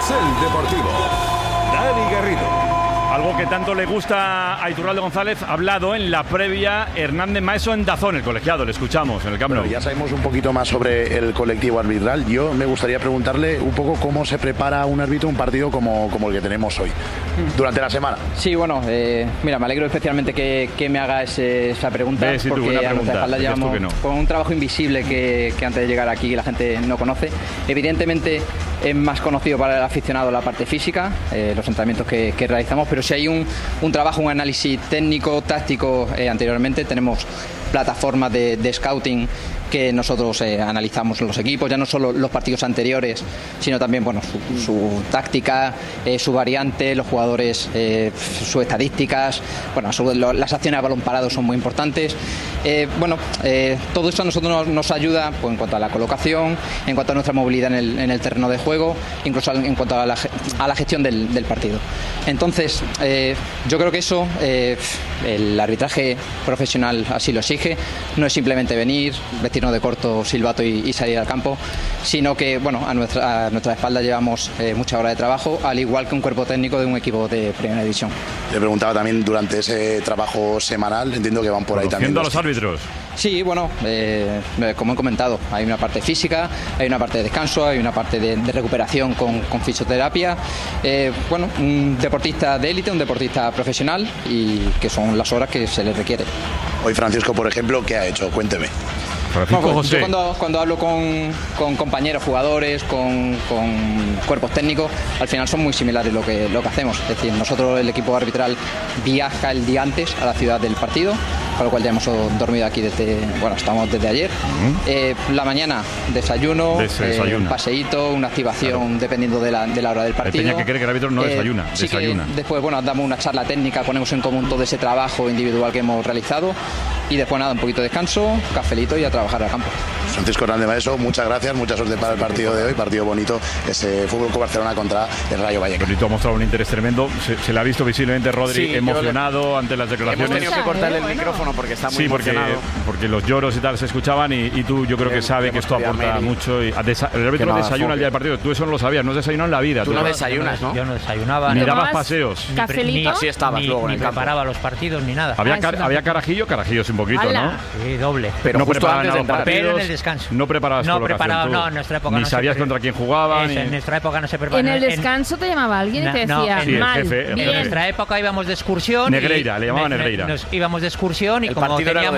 Carrusel Deportivo. Dani Garrido. Algo que tanto le gusta a Iturralde González, ha hablado en la previa Hernández Maeso en Dazón, el colegiado. Le escuchamos en el Camp Nou. Ya sabemos un poquito más sobre el colectivo arbitral. Yo me gustaría preguntarle un poco cómo se prepara un árbitro un partido como el que tenemos hoy, durante la semana. Sí, bueno, mira, me alegro especialmente que me hagas esa pregunta, sí, porque a nuestra espalda llevamos con un trabajo invisible que antes de llegar aquí la gente no conoce. Evidentemente es más conocido para el aficionado la parte física, los entrenamientos que realizamos, pero si hay un trabajo, un análisis técnico, táctico anteriormente, tenemos plataformas de scouting que nosotros analizamos los equipos, ya no solo los partidos anteriores, sino también bueno, su táctica, su variante, los jugadores, sus estadísticas, bueno, las acciones a balón parado son muy importantes. Todo eso a nosotros nos ayuda pues, en cuanto a la colocación, en cuanto a nuestra movilidad en el terreno de juego, incluso en cuanto a la gestión del partido. Entonces, yo creo que eso el arbitraje profesional así lo exige. No es simplemente venir, vestirnos de corto, silbato y salir al campo, sino que bueno, a nuestra espalda llevamos muchas horas de trabajo, al igual que un cuerpo técnico de un equipo de primera división. Le preguntaba también durante ese trabajo semanal, entiendo que van por ahí también. ¿Conociendo a los árbitros? Sí, bueno, como he comentado, hay una parte física, hay una parte de descanso, hay una parte de recuperación con fisioterapia. Un deportista de élite, un deportista profesional, y que son las horas que se les requiere. Hoy Francisco, por ejemplo, ¿qué ha hecho? Cuénteme. Yo cuando hablo con compañeros, jugadores, con cuerpos técnicos, al final son muy similares lo que hacemos. Es decir, nosotros, el equipo arbitral, viaja el día antes a la ciudad del partido, con lo cual ya hemos dormido aquí estamos desde ayer. La mañana, desayuno. Un paseíto, una activación, dependiendo de la hora del partido. Hay peña que cree que el árbitro no desayuna. Sí, desayuna. Después, damos una charla técnica, ponemos en común todo ese trabajo individual que hemos realizado. Y después un poquito de descanso, cafelito y a trabajar al campo. Francisco Hernández Maeso, muchas gracias, mucha suerte para el partido de hoy, partido bonito, ese Fútbol Club Barcelona contra el Rayo Vallecano. Rodrigo ha mostrado un interés tremendo, se le ha visto visiblemente Rodri emocionado ante las declaraciones. Hemos tenido que cortarle el micrófono porque está muy emocionado. Porque los lloros y tal se escuchaban y tú yo creo que sabe que esto aporta mucho. El árbitro desayuna el día del partido, tú eso no lo sabías, no has desayunado en la vida. Tú no desayunas, ¿no? Yo no desayunaba. Ni dabas paseos. Ni así estabas luego en el campo. Preparaba los partidos ni nada. Había carajillo un poquito, ¿no? Sí, doble. Pero no preparaban los partidos. Pero en el descanso. No preparabas colocación. No, en nuestra época ni sabías contra quién jugaban. En nuestra época no se preparaba. En el descanso te llamaba alguien y te decía mal. El jefe. En nuestra época íbamos de excursión. Negreira, le llamaban Negreira. Nos íbamos de excursión y como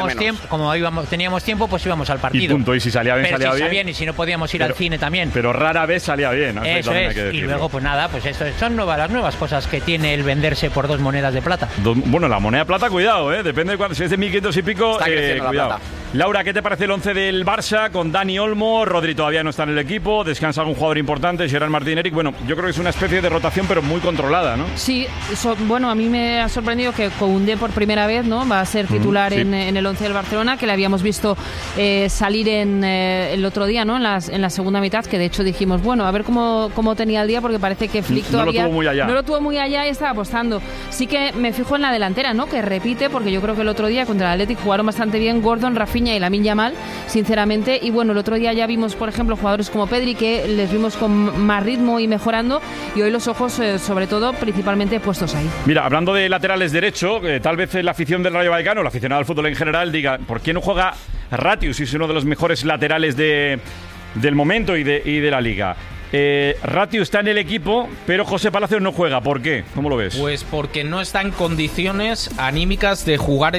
teníamos tiempo, pues íbamos al partido. Y punto. Y si salía bien, salía bien. Bien. Y si no podíamos ir al cine también. Pero rara vez salía bien. Eso es. Y luego, pues nada, pues esto son las nuevas cosas que tiene el venderse por 2 monedas de plata. Bueno, la moneda de plata, cuidado, depende de cuánto. Si es de 1.500 y pico, está creciendo cuidado. La plata. Laura, ¿qué te parece el 11 del Barça con Dani Olmo? Rodri todavía no está en el equipo, descansa algún jugador importante, Gerard Martín, Eric. Bueno, yo creo que es una especie de rotación, pero muy controlada, ¿no? Sí, a mí me ha sorprendido que Koundé por primera vez, ¿no? Va a ser titular en el 11 del Barcelona, que le habíamos visto salir el otro día, ¿no? En la segunda mitad, que de hecho dijimos, a ver cómo tenía el día, porque parece que Flick todavía no lo tuvo muy allá y estaba apostando. Sí que me fijo en la delantera, ¿no? Que repite, porque yo creo que el otro día contra el Athletic jugaron bastante bien Gordon, Rafinha y Lamine Yamal, sinceramente. Y el otro día ya vimos, por ejemplo, jugadores como Pedri, que les vimos con más ritmo y mejorando, y hoy los ojos, sobre todo, principalmente puestos ahí. Mira, hablando de laterales derecho, tal vez la afición del Rayo Vallecano, la aficionada al fútbol en general, diga, ¿por qué no juega Ratius? Si es uno de los mejores laterales del momento y de la liga. Ratius está en el equipo, pero José Palacios no juega. ¿Por qué? ¿Cómo lo ves? Pues porque no está en condiciones anímicas de jugar